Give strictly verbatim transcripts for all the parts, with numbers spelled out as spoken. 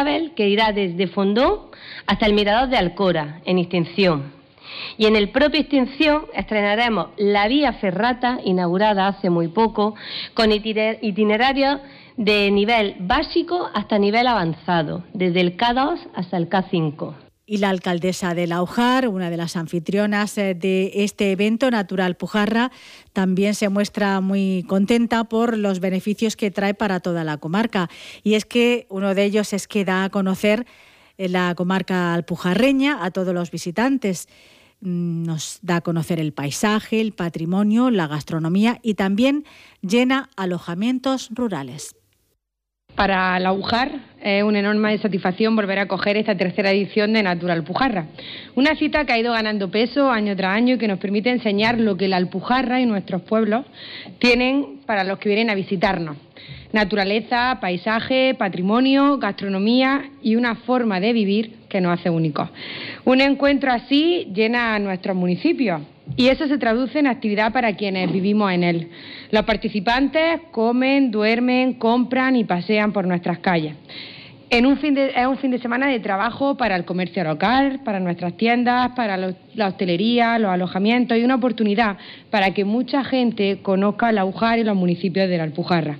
Gravel que irá desde Fondón hasta el Mirador de Alcora, en Extinción. Y en el propio Extinción estrenaremos la vía ferrata, inaugurada hace muy poco, con itinerarios de nivel básico hasta nivel avanzado, desde el K dos hasta el K cinco. Y la alcaldesa de Laujar, una de las anfitrionas de este evento, Natural Pujarra, también se muestra muy contenta por los beneficios que trae para toda la comarca. Y es que uno de ellos es que da a conocer la comarca alpujarreña a todos los visitantes. Nos da a conocer el paisaje, el patrimonio, la gastronomía y también llena alojamientos rurales. Para Laujar es una enorme satisfacción volver a acoger esta tercera edición de Natural Pujarra. Una cita que ha ido ganando peso año tras año y que nos permite enseñar lo que la Alpujarra y nuestros pueblos tienen para los que vienen a visitarnos. Naturaleza, paisaje, patrimonio, gastronomía y una forma de vivir que nos hace únicos. Un encuentro así llena a nuestros municipios y eso se traduce en actividad para quienes vivimos en él. Los participantes comen, duermen, compran y pasean por nuestras calles. En un fin de, es un fin de semana de trabajo para el comercio local, para nuestras tiendas, para los, la hostelería, los alojamientos y una oportunidad para que mucha gente conozca Laujar y los municipios de la Alpujarra.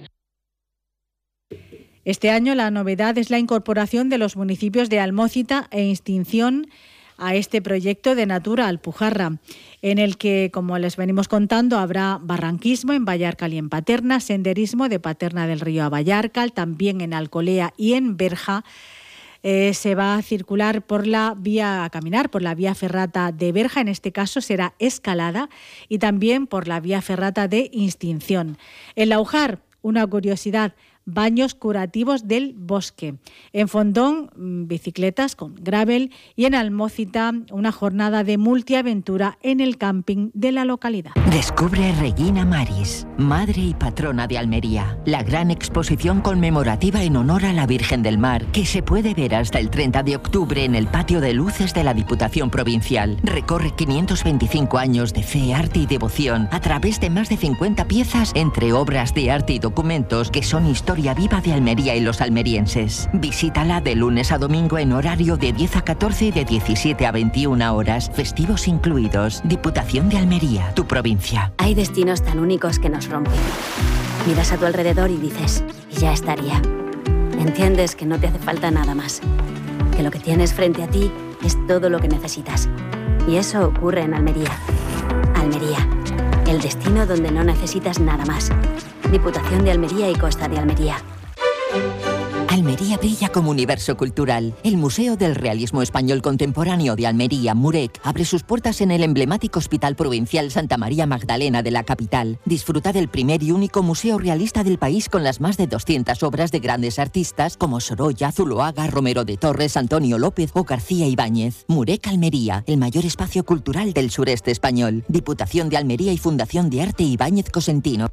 Este año la novedad es la incorporación de los municipios de Almócita e Extinción a este proyecto de Natura Alpujarra, en el que, como les venimos contando, habrá barranquismo en Vallarcal y en Paterna, senderismo de Paterna del Río a Vallarcal, también en Alcolea y en Berja. Eh, se va a circular por la vía, a caminar por la vía ferrata de Berja, en este caso será escalada, y también por la vía ferrata de Extinción. En Laujar, una curiosidad, baños curativos del bosque. En Fondón, bicicletas con gravel y en Almócita, una jornada de multiaventura en el camping de la localidad. Descubre Regina Maris, madre y patrona de Almería. La gran exposición conmemorativa en honor a la Virgen del Mar, que se puede ver hasta el treinta de octubre en el patio de luces de la Diputación Provincial. Recorre quinientos veinticinco años de fe, arte y devoción a través de más de cincuenta piezas entre obras de arte y documentos que son historias Historia viva de Almería y los almerienses. Visítala de lunes a domingo en horario de diez a catorce y de diecisiete a veintiuna horas, festivos incluidos. Diputación de Almería, tu provincia. Hay destinos tan únicos que nos rompen. Miras a tu alrededor y dices, ya estaría. Entiendes que no te hace falta nada más, que lo que tienes frente a ti es todo lo que necesitas. Y eso ocurre en Almería. Almería, el destino donde no necesitas nada más. Diputación de Almería y Costa de Almería. Almería brilla como universo cultural. El Museo del Realismo Español Contemporáneo de Almería, Murec, abre sus puertas en el emblemático Hospital Provincial Santa María Magdalena de la capital. Disfruta del primer y único museo realista del país con las más de doscientas obras de grandes artistas como Sorolla, Zuloaga, Romero de Torres, Antonio López o García Ibáñez. Murec Almería, el mayor espacio cultural del sureste español. Diputación de Almería y Fundación de Arte Ibáñez Cosentino.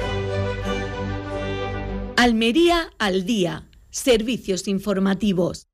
Almería al día. Servicios informativos.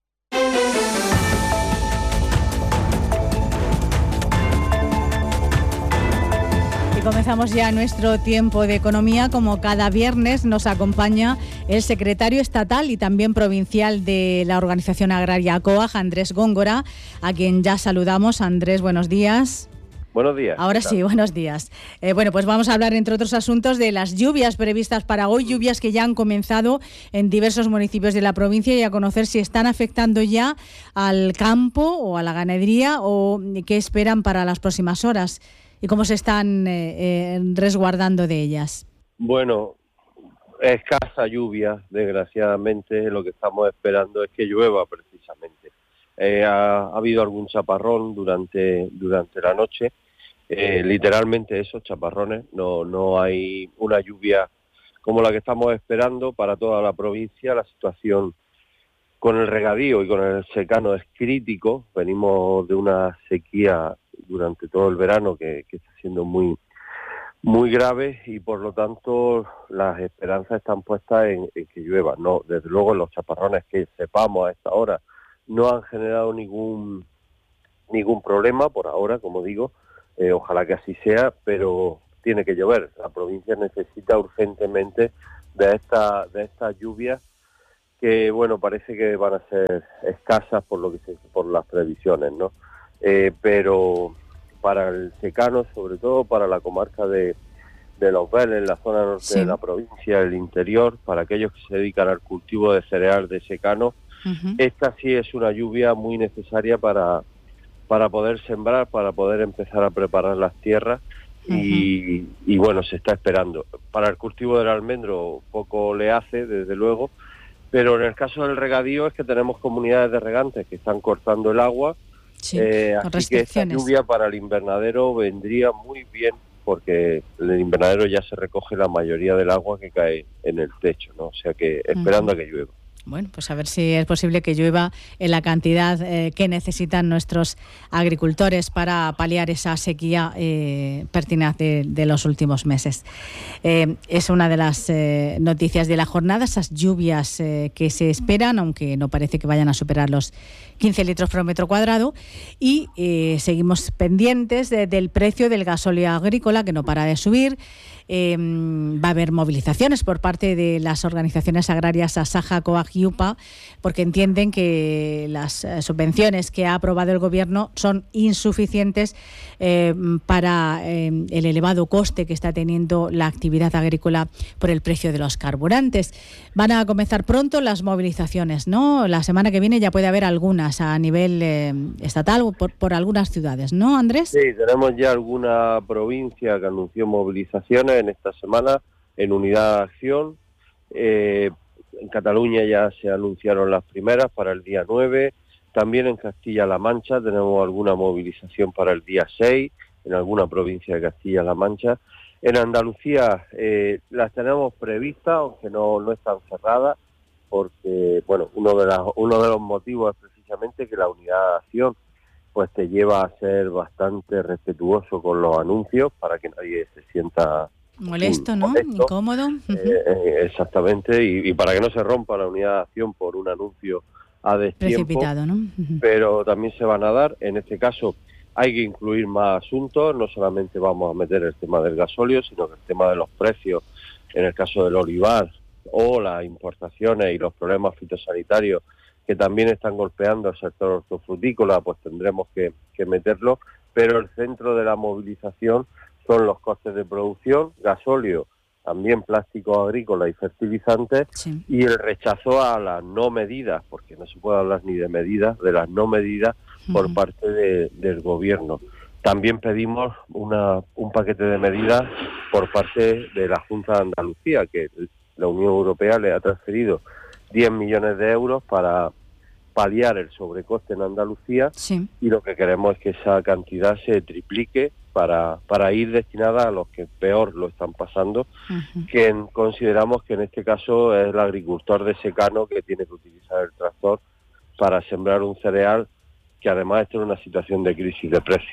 Y comenzamos ya nuestro tiempo de economía. Como cada viernes nos acompaña el secretario estatal y también provincial de la Organización Agraria COAG, Andrés Góngora, a quien ya saludamos. Andrés, buenos días. Buenos días. Ahora sí, buenos días. Eh, bueno, pues vamos a hablar, entre otros asuntos, de las lluvias previstas para hoy, lluvias que ya han comenzado en diversos municipios de la provincia, y a conocer si están afectando ya al campo o a la ganadería o qué esperan para las próximas horas y cómo se están eh, eh, resguardando de ellas. Bueno, escasa lluvia, desgraciadamente. Lo que estamos esperando es que llueva precisamente. Eh, ha, ha habido algún chaparrón durante durante la noche, eh, literalmente esos chaparrones, no no hay una lluvia como la que estamos esperando para toda la provincia. La situación con el regadío y con el secano es crítico. Venimos de una sequía durante todo el verano que, que está siendo muy muy grave y por lo tanto las esperanzas están puestas en, en que llueva. No, desde luego los chaparrones que sepamos a esta hora no han generado ningún ningún problema por ahora, como digo, eh, ojalá que así sea, pero tiene que llover. La provincia necesita urgentemente de esta de estas lluvias que bueno, parece que van a ser escasas por lo que se, por las previsiones, ¿no? Eh, pero para el secano, sobre todo para la comarca de, de Los Vélez, la zona norte sí. de la provincia, el interior, para aquellos que se dedican al cultivo de cereal de secano, uh-huh. esta sí es una lluvia muy necesaria para, para poder sembrar, para poder empezar a preparar las tierras. Y, uh-huh. y bueno, se está esperando. Para el cultivo del almendro poco le hace, desde luego, pero en el caso del regadío es que tenemos comunidades de regantes que están cortando el agua, sí, eh, así que esta lluvia para el invernadero vendría muy bien, porque en el invernadero ya se recoge la mayoría del agua que cae en el techo, ¿no? O sea que esperando uh-huh. a que llueva. Bueno, pues a ver si es posible que llueva en la cantidad eh, que necesitan nuestros agricultores para paliar esa sequía eh, pertinaz de, de los últimos meses. Eh, es una de las eh, noticias de la jornada, esas lluvias eh, que se esperan, aunque no parece que vayan a superar los quince litros por metro cuadrado. Y eh, seguimos pendientes de, del precio del gasóleo agrícola, que no para de subir. Eh, va a haber movilizaciones por parte de las organizaciones agrarias Asaja, Coag y U P A, porque entienden que las eh, subvenciones que ha aprobado el Gobierno son insuficientes eh, para eh, el elevado coste que está teniendo la actividad agrícola por el precio de los carburantes. Van a comenzar pronto las movilizaciones, ¿no? La semana que viene ya puede haber algunas a nivel eh, estatal o por, por algunas ciudades, ¿no, Andrés? Sí, tenemos ya alguna provincia que anunció movilizaciones en esta semana en unidad de acción. Eh, en Cataluña ya se anunciaron las primeras para el día nueve, también en Castilla-La Mancha tenemos alguna movilización para el día seis, en alguna provincia de Castilla-La Mancha. En Andalucía eh, las tenemos previstas, aunque no, no están cerradas, porque bueno, uno de, las, uno de los motivos es precisamente que la unidad de acción pues te lleva a ser bastante respetuoso con los anuncios para que nadie se sienta molesto, ¿no? Molesto. Incómodo. Uh-huh. Eh, exactamente, y, y para que no se rompa la unidad de acción por un anuncio a destiempo. Precipitado, ¿no? Uh-huh. Pero también se van a dar, en este caso hay que incluir más asuntos, no solamente vamos a meter el tema del gasóleo, sino que el tema de los precios, en el caso del olivar, o las importaciones y los problemas fitosanitarios que también están golpeando al sector hortofrutícola, pues tendremos que, que meterlo, pero el centro de la movilización son los costes de producción, gasóleo, también plásticos agrícolas y fertilizantes, sí. y el rechazo a las no medidas, porque no se puede hablar ni de medidas, de las no medidas uh-huh. por parte de, del Gobierno. También pedimos una, un paquete de medidas por parte de la Junta de Andalucía, que la Unión Europea le ha transferido diez millones de euros para paliar el sobrecoste en Andalucía, sí. y lo que queremos es que esa cantidad se triplique para para ir destinada a los que peor lo están pasando, uh-huh. que en, consideramos que en este caso es el agricultor de secano que tiene que utilizar el tractor para sembrar un cereal que además está en una situación de crisis de precios.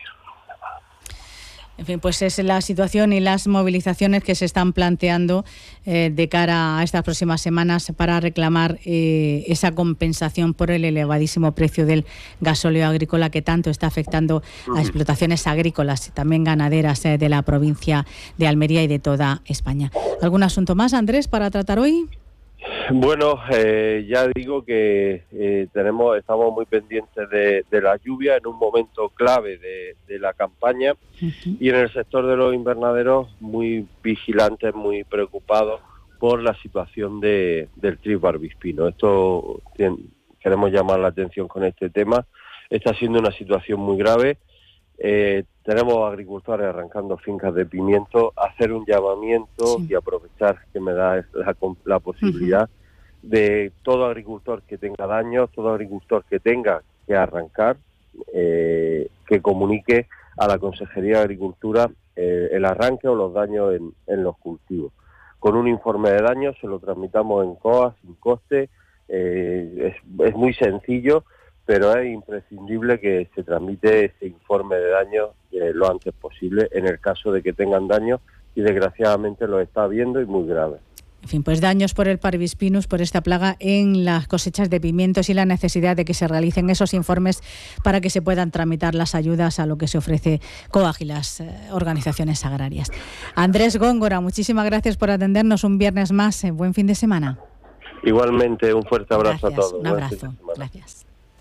En fin, pues es la situación y las movilizaciones que se están planteando eh, de cara a estas próximas semanas para reclamar eh, esa compensación por el elevadísimo precio del gasóleo agrícola que tanto está afectando a explotaciones agrícolas y también ganaderas eh, de la provincia de Almería y de toda España. ¿Algún asunto más, Andrés, para tratar hoy? Bueno, eh, ya digo que eh, tenemos, estamos muy pendientes de, de la lluvia en un momento clave de, de la campaña, uh-huh. y en el sector de los invernaderos muy vigilantes, muy preocupados por la situación de, del trigo barbispino. Esto tiene, queremos llamar la atención con este tema. Está siendo una situación muy grave. Eh, tenemos agricultores arrancando fincas de pimiento, hacer un llamamiento sí. y aprovechar que me da la, la posibilidad uh-huh. de todo agricultor que tenga daños, todo agricultor que tenga que arrancar, eh, que comunique a la Consejería de Agricultura eh, el arranque o los daños en, en los cultivos. Con un informe de daños se lo transmitamos en C O A sin coste, eh, es, es muy sencillo, pero es imprescindible que se transmite ese informe de daño eh, lo antes posible en el caso de que tengan daños, y desgraciadamente lo está habiendo y muy grave. En fin, pues daños por el Parvispinus, por esta plaga en las cosechas de pimientos y la necesidad de que se realicen esos informes para que se puedan tramitar las ayudas a lo que se ofrece COAG y las eh, organizaciones agrarias. Andrés Góngora, muchísimas gracias por atendernos un viernes más. Eh, buen fin de semana. Igualmente, un fuerte abrazo. Gracias, a todos. Un abrazo, gracias.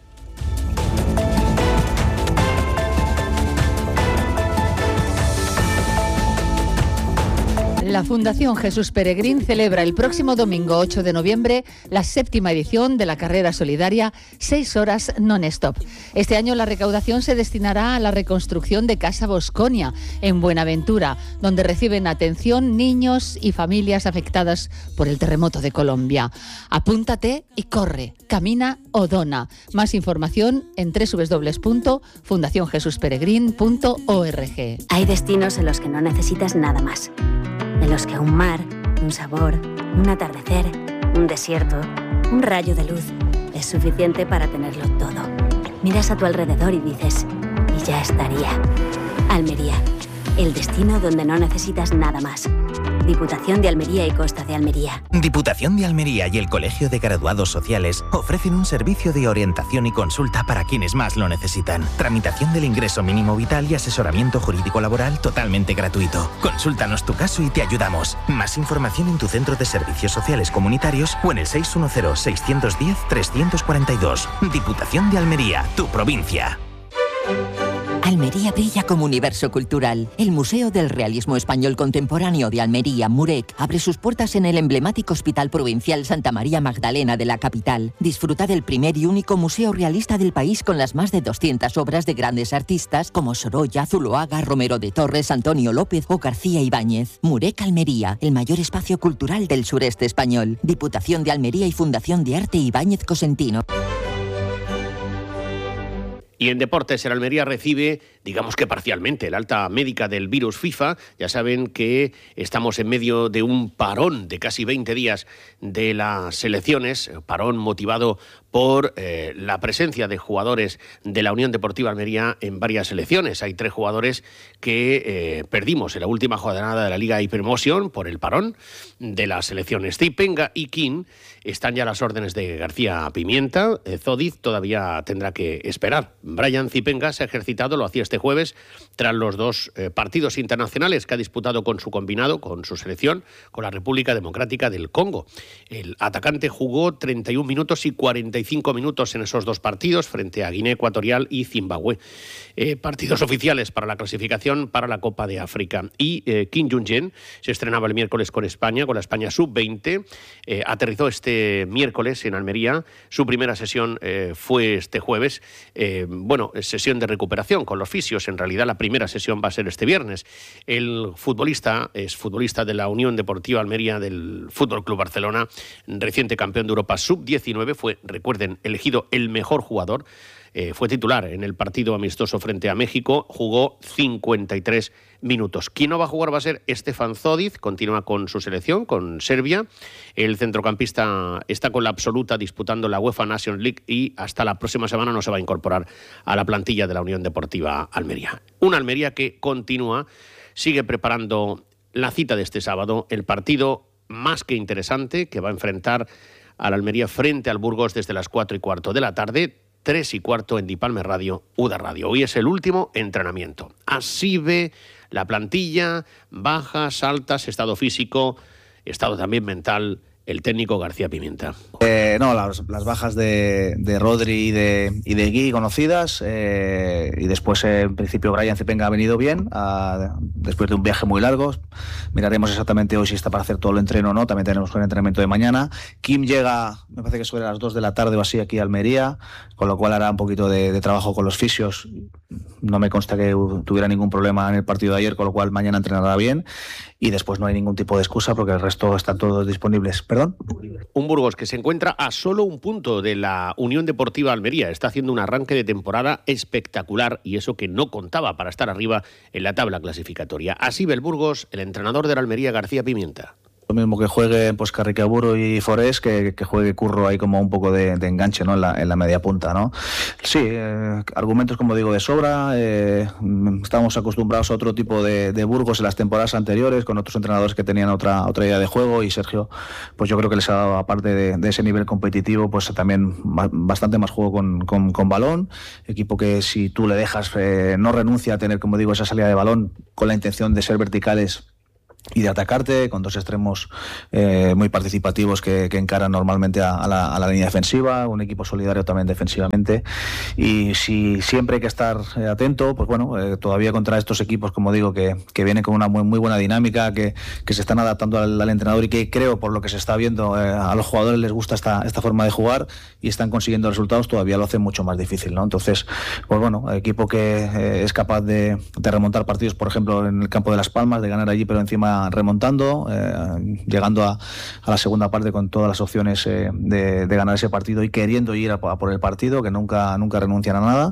La Fundación Jesús Peregrín celebra el próximo domingo ocho de noviembre la séptima edición de la carrera solidaria seis horas non-stop. Este año la recaudación se destinará a la reconstrucción de Casa Bosconia, en Buenaventura, donde reciben atención niños y familias afectadas por el terremoto de Colombia. Apúntate y corre, camina o dona. Más información en doble u doble u doble u punto fundación jesús peregrín punto org. Hay destinos en los que no necesitas nada más. En los que un mar, un sabor, un atardecer, un desierto, un rayo de luz es suficiente para tenerlo todo. Miras a tu alrededor y dices, y ya estaría. Almería, el destino donde no necesitas nada más. Diputación de Almería y Costa de Almería. Diputación de Almería y el Colegio de Graduados Sociales ofrecen un servicio de orientación y consulta para quienes más lo necesitan. Tramitación del ingreso mínimo vital y asesoramiento jurídico laboral totalmente gratuito. Consúltanos tu caso y te ayudamos. Más información en tu centro de servicios sociales comunitarios o en el seis uno cero, seis uno cero, tres cuatro dos. Diputación de Almería, tu provincia. Almería brilla como universo cultural. El Museo del Realismo Español Contemporáneo de Almería, Murec, abre sus puertas en el emblemático Hospital Provincial Santa María Magdalena de la capital. Disfruta del primer y único museo realista del país con las más de doscientas obras de grandes artistas como Sorolla, Zuloaga, Romero de Torres, Antonio López o García Ibáñez. Murec Almería, el mayor espacio cultural del sureste español. Diputación de Almería y Fundación de Arte Ibáñez Cosentino. Y en deportes, el Almería recibe, digamos que parcialmente, el alta médica del virus FIFA. Ya saben que estamos en medio de un parón de casi veinte días de las selecciones, parón motivado por eh, la presencia de jugadores de la Unión Deportiva Almería en varias selecciones. Hay tres jugadores que eh, perdimos en la última jornada de la Liga Hypermotion por el parón de las selecciones. Zipenga y King están ya a las órdenes de García Pimienta. Eh, Zodiz todavía tendrá que esperar. Brian Zipenga se ha ejercitado, lo hacía este jueves, tras los dos eh, partidos internacionales que ha disputado con su combinado, con su selección, con la República Democrática del Congo. El atacante jugó treinta y un minutos y cuarenta y cinco minutos en esos dos partidos frente a Guinea Ecuatorial y Zimbabue. Eh, partidos oficiales para la clasificación para la Copa de África. Y eh, Kim Jong-un se estrenaba el miércoles con España, con la España sub veinte. Eh, aterrizó este miércoles en Almería. Su primera sesión eh, fue este jueves. Eh, bueno, sesión de recuperación con los fisios. En realidad la primera sesión va a ser este viernes. El futbolista es futbolista de la Unión Deportiva Almería del Fútbol Club Barcelona, reciente campeón de Europa sub diecinueve. Fue, recuerden, elegido el mejor jugador. Eh, fue titular en el partido amistoso frente a México, jugó cincuenta y tres minutos. Quien no va a jugar va a ser Stefan Zodic, continúa con su selección, con Serbia. El centrocampista está con la absoluta disputando la UEFA Nations League y hasta la próxima semana no se va a incorporar a la plantilla de la Unión Deportiva Almería. Una Almería que continúa, sigue preparando la cita de este sábado, el partido más que interesante que va a enfrentar a la Almería frente al Burgos desde las cuatro y cuarto de la tarde, tres y cuarto en Dipalme Radio, Uda Radio. Hoy es el último entrenamiento. Así ve la plantilla, bajas, altas, estado físico, estado también mental, el técnico García Pimienta. Eh, no, las, las bajas de, de Rodri y de, y de Gui conocidas, eh, y después eh, en principio Brian Zipenga ha venido bien, a, después de un viaje muy largo. Miraremos exactamente hoy si está para hacer todo el entreno o no, también tenemos un entrenamiento de mañana. Kim llega, me parece que sobre las dos de la tarde o así aquí a Almería, con lo cual hará un poquito de, de trabajo con los fisios. No me consta que tuviera ningún problema en el partido de ayer, con lo cual mañana entrenará bien. Y después no hay ningún tipo de excusa porque el resto están todos disponibles. ¿Perdón? Un Burgos que se encuentra a solo un punto de la Unión Deportiva Almería. Está haciendo un arranque de temporada espectacular y eso que no contaba para estar arriba en la tabla clasificatoria. Así ve el Burgos, el entrenador de la Almería, García Pimienta. Lo mismo que juegue pues Carricaburu y Forés, que, que juegue Curro ahí como un poco de, de enganche, ¿no? en, la, en la media punta, ¿no? Sí, eh, argumentos como digo de sobra. Eh, estábamos acostumbrados a otro tipo de, de Burgos en las temporadas anteriores, con otros entrenadores que tenían otra otra idea de juego, y Sergio, pues yo creo que les ha dado, aparte de, de ese nivel competitivo, pues también bastante más juego con, con, con balón. Equipo que si tú le dejas, eh, no renuncia a tener, como digo, esa salida de balón con la intención de ser verticales y de atacarte, con dos extremos eh, muy participativos que, que encaran normalmente a, a, la, a la línea defensiva, un equipo solidario también defensivamente, y si siempre hay que estar eh, atento, pues bueno, eh, todavía contra estos equipos, como digo, que, que vienen con una muy, muy buena dinámica, que, que se están adaptando al, al entrenador y que creo, por lo que se está viendo, eh, a los jugadores les gusta esta, esta forma de jugar y están consiguiendo resultados, todavía lo hace mucho más difícil, ¿no? Entonces, pues bueno, equipo que eh, es capaz de, de remontar partidos, por ejemplo, en el campo de Las Palmas, de ganar allí, pero encima remontando, eh, llegando a, a la segunda parte con todas las opciones eh, de, de ganar ese partido y queriendo ir a, a por el partido, que nunca, nunca renuncian a nada,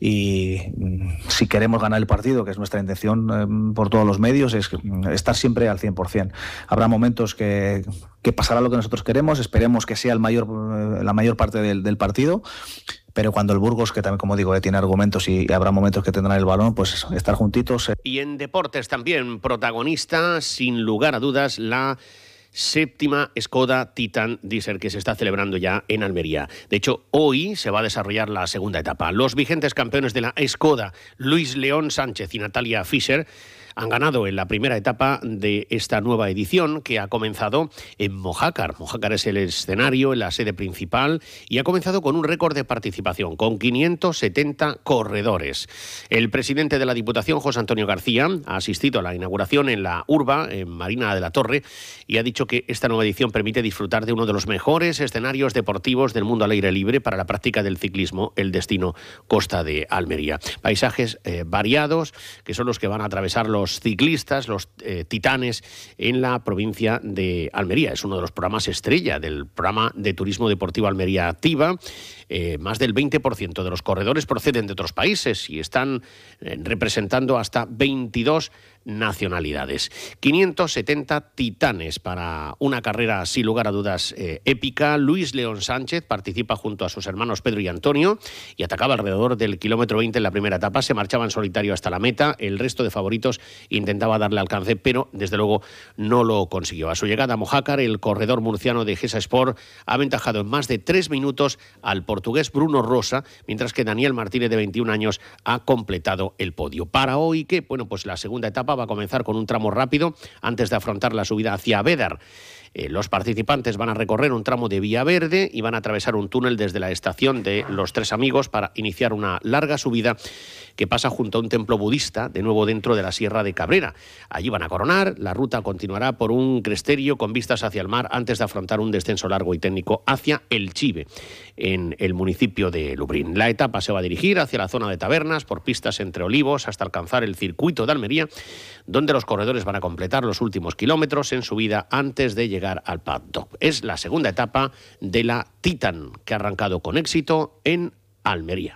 y si queremos ganar el partido, que es nuestra intención eh, por todos los medios, es estar siempre al cien por ciento. Habrá momentos que, que pasará lo que nosotros queremos, esperemos que sea el mayor, la mayor parte del, del partido, pero cuando el Burgos, que también, como digo, tiene argumentos y habrá momentos que tendrán el balón, pues estar juntitos. Y en deportes también protagonista, sin lugar a dudas, la séptima Skoda Titan Diesel que se está celebrando ya en Almería. De hecho, hoy se va a desarrollar la segunda etapa. Los vigentes campeones de la Skoda, Luis León Sánchez y Natalia Fischer, han ganado en la primera etapa de esta nueva edición que ha comenzado en Mojácar. Mojácar es el escenario, la sede principal, y ha comenzado con un récord de participación, con quinientos setenta corredores. El presidente de la Diputación, José Antonio García, ha asistido a la inauguración en la Urba, en Marina de la Torre, y ha dicho que esta nueva edición permite disfrutar de uno de los mejores escenarios deportivos del mundo al aire libre para la práctica del ciclismo, el destino Costa de Almería. Paisajes eh, variados, que son los que van a atravesar los Los ciclistas, los eh, titanes en la provincia de Almería. Es uno de los programas estrella del programa de turismo deportivo Almería Activa. Eh, más del veinte por ciento de los corredores proceden de otros países y están eh, representando hasta veintidós nacionalidades. quinientos setenta titanes para una carrera sin lugar a dudas eh, épica. Luis León Sánchez participa junto a sus hermanos Pedro y Antonio y atacaba alrededor del kilómetro veinte en la primera etapa. Se marchaba en solitario hasta la meta. El resto de favoritos intentaba darle alcance, pero desde luego no lo consiguió. A su llegada a Mojácar, el corredor murciano de Gesa Sport ha aventajado en más de tres minutos al portugués Bruno Rosa, mientras que Daniel Martínez, de veintiún años, ha completado el podio. Para hoy, que bueno, pues la segunda etapa va a comenzar con un tramo rápido antes de afrontar la subida hacia Bédar. Eh, los participantes van a recorrer un tramo de Vía Verde y van a atravesar un túnel desde la estación de Los Tres Amigos para iniciar una larga subida que pasa junto a un templo budista, de nuevo dentro de la Sierra de Cabrera. Allí van a coronar, la ruta continuará por un cresterio con vistas hacia el mar antes de afrontar un descenso largo y técnico hacia El Chive, en el municipio de Lubrín. La etapa se va a dirigir hacia la zona de tabernas, por pistas entre olivos, hasta alcanzar el circuito de Almería, donde los corredores van a completar los últimos kilómetros en subida antes de llegar al paddock. Es la segunda etapa de la Titan, que ha arrancado con éxito en Almería.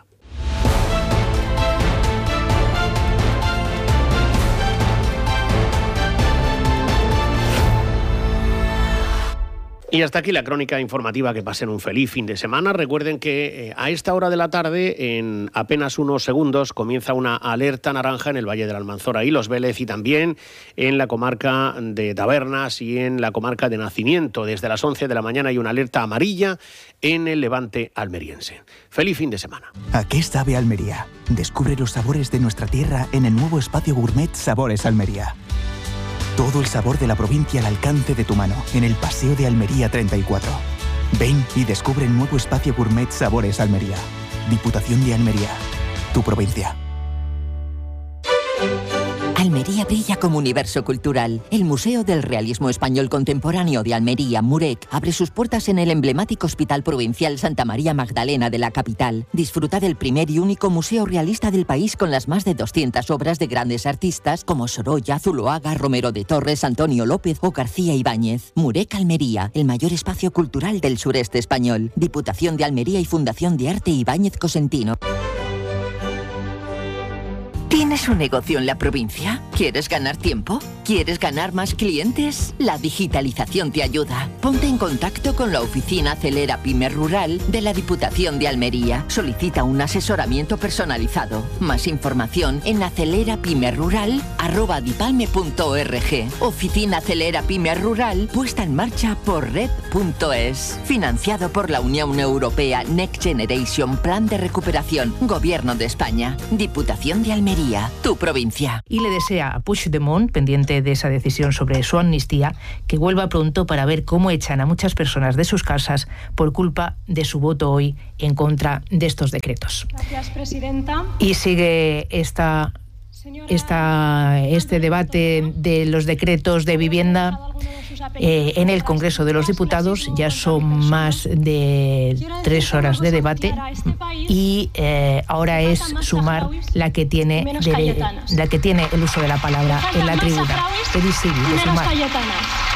Y hasta aquí la crónica informativa. Que pasen un feliz fin de semana. Recuerden que eh, a esta hora de la tarde, en apenas unos segundos, comienza una alerta naranja en el Valle de la Almanzora y Los Vélez, y también en la comarca de Tabernas y en la comarca de Nacimiento. Desde las once de la mañana hay una alerta amarilla en el Levante almeriense. Feliz fin de semana. ¿A qué sabe Almería? Descubre los sabores de nuestra tierra en el nuevo espacio gourmet Sabores Almería. Todo el sabor de la provincia al alcance de tu mano, en el Paseo de Almería treinta y cuatro. Ven y descubre el nuevo espacio gourmet Sabores Almería. Diputación de Almería, tu provincia. Almería brilla como universo cultural. El Museo del Realismo Español Contemporáneo de Almería, Murec, abre sus puertas en el emblemático Hospital Provincial Santa María Magdalena de la capital. Disfruta del primer y único museo realista del país, con las más de doscientas obras de grandes artistas como Sorolla, Zuloaga, Romero de Torres, Antonio López o García Ibáñez. Murec Almería, el mayor espacio cultural del sureste español. Diputación de Almería y Fundación de Arte Ibáñez Cosentino. ¿Tienes un negocio en la provincia? ¿Quieres ganar tiempo? ¿Quieres ganar más clientes? La digitalización te ayuda. Ponte en contacto con la oficina Acelera Pyme Rural de la Diputación de Almería. Solicita un asesoramiento personalizado. Más información en acelerapymerural arroba dipalme punto org. Oficina Acelera Pyme Rural, puesta en marcha por red punto es. Financiado por la Unión Europea Next Generation Plan de Recuperación, Gobierno de España, Diputación de Almería. Almería, tu provincia. Y le desea a Puigdemont, pendiente de esa decisión sobre su amnistía, que vuelva pronto para ver cómo echan a muchas personas de sus casas por culpa de su voto hoy en contra de estos decretos. Gracias, presidenta. Y sigue esta, esta, este debate de los decretos de vivienda eh, en el Congreso de los Diputados. Ya son más de tres horas de debate y eh, ahora es Sumar la que tiene de, la que tiene el uso de la palabra en la tribuna. Pedís sí, de Sumar.